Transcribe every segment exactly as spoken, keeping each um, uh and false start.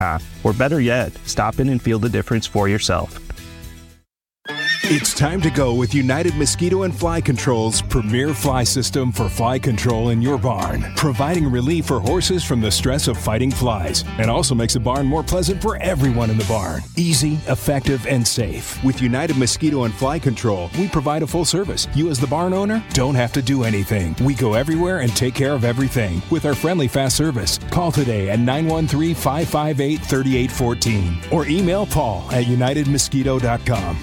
Or better yet, stop in and feel the difference for yourself. It's time to go with United Mosquito and Fly Control's premier fly system for fly control in your barn, providing relief for horses from the stress of fighting flies, and also makes the barn more pleasant for everyone in the barn. Easy, effective, and safe. With United Mosquito and Fly Control, we provide a full service. You as the barn owner don't have to do anything. We go everywhere and take care of everything with our friendly fast service. Call today at nine one three, five five eight, three eight one four or email Paul at united mosquito dot com.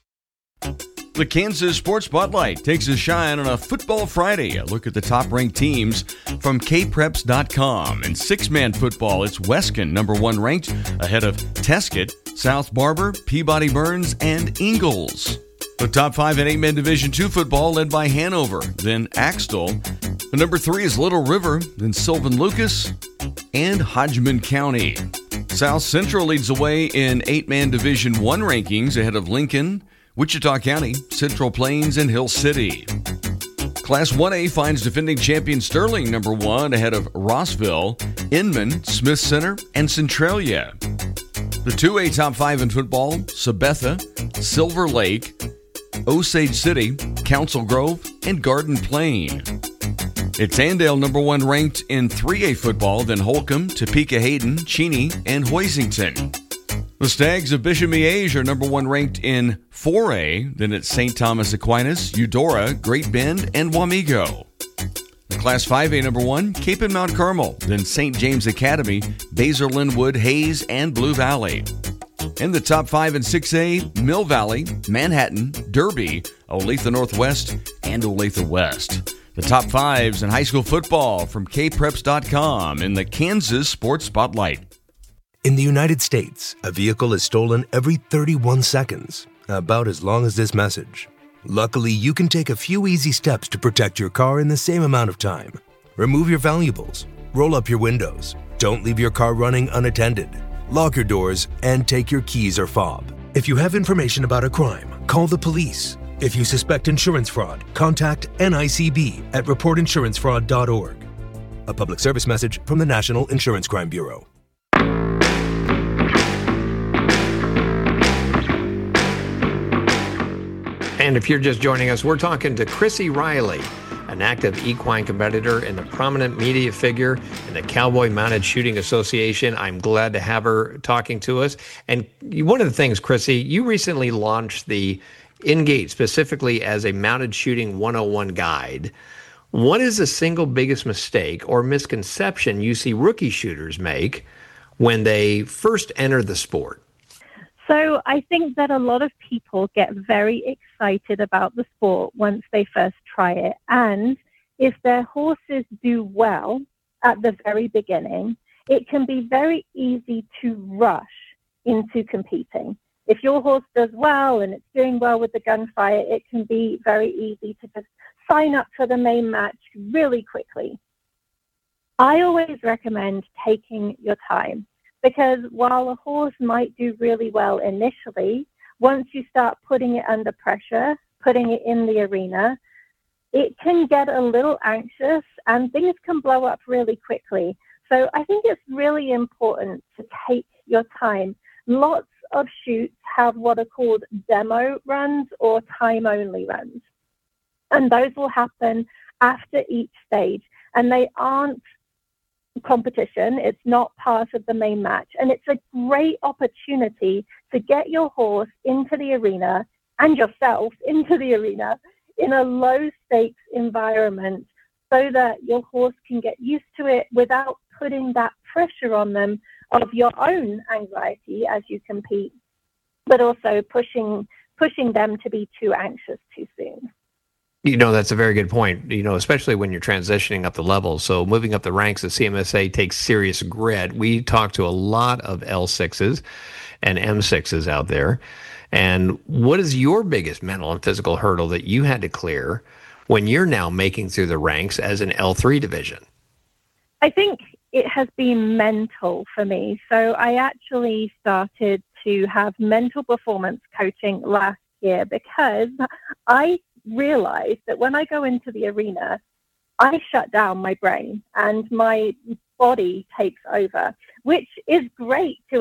The Kansas Sports Spotlight takes a shine on a Football Friday. A look at the top-ranked teams from K Preps dot com. In six-man football, it's Wescan, number one ranked, ahead of Tesket, South Barber, Peabody Burns, and Ingalls. The top five in eight-man Division two football led by Hanover, then Axtell. The number three is Little River, then Sylvan Lucas, and Hodgman County. South Central leads the way in eight-man Division one rankings ahead of Lincoln, Wichita County, Central Plains, and Hill City. Class one A finds defending champion Sterling number one ahead of Rossville, Inman, Smith Center, and Centralia. The two A top five in football, Sabetha, Silver Lake, Osage City, Council Grove, and Garden Plain. It's Andale number one ranked in three A football, then Holcomb, Topeka Hayden, Cheney, and Hoisington. The Stags of Bishop Miege are number one ranked in four A, then it's Saint Thomas Aquinas, Eudora, Great Bend, and Wamego. The Class five A number one, Cape and Mount Carmel, then Saint James Academy, Basel Linwood, Hayes, and Blue Valley. In the top five and six A, Mill Valley, Manhattan, Derby, Olathe Northwest, and Olathe West. The top fives in high school football from K Preps dot com in the Kansas Sports Spotlight. In the United States, a vehicle is stolen every thirty-one seconds, about as long as this message. Luckily, you can take a few easy steps to protect your car in the same amount of time. Remove your valuables, roll up your windows, don't leave your car running unattended, lock your doors, and take your keys or fob. If you have information about a crime, call the police. If you suspect insurance fraud, contact N I C B at report insurance fraud dot org. A public service message from the National Insurance Crime Bureau. And if you're just joining us, we're talking to Chrissy Riley, an active equine competitor and a prominent media figure in the Cowboy Mounted Shooting Association. I'm glad to have her talking to us. And one of the things, Chrissy, you recently launched the Ingate specifically as a mounted shooting one oh one guide. What is the single biggest mistake or misconception you see rookie shooters make when they first enter the sport? So I think that a lot of people get very excited about the sport once they first try it. And if their horses do well at the very beginning, it can be very easy to rush into competing. If your horse does well and it's doing well with the gunfire, it can be very easy to just sign up for the main match really quickly. I always recommend taking your time. Because while a horse might do really well initially, once you start putting it under pressure, putting it in the arena, it can get a little anxious and things can blow up really quickly. So I think it's really important to take your time. Lots of shoots have what are called demo runs or time-only runs. And those will happen after each stage. And they aren't competition. It's not part of the main match. And it's a great opportunity to get your horse into the arena and yourself into the arena in a low stakes environment so that your horse can get used to it without putting that pressure on them of your own anxiety as you compete, but also pushing pushing them to be too anxious too soon. You know, that's a very good point, you know, especially when you're transitioning up the levels. So moving up the ranks at C M S A takes serious grit. We talk to a lot of L sixes and M sixes out there. And what is your biggest mental and physical hurdle that you had to clear when you're now making through the ranks as an L three division? I think it has been mental for me. So I actually started to have mental performance coaching last year because I realized that when I go into the arena, I shut down my brain and my body takes over, which is great to